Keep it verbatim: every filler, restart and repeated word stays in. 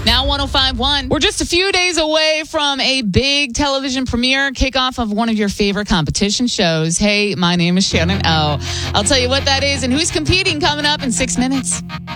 Now one oh five point one. We're just a few days away from a big television premiere, kickoff of one of your favorite competition shows. Hey, my name is Shannon O. I'll tell you what that is and who's competing coming up in six minutes.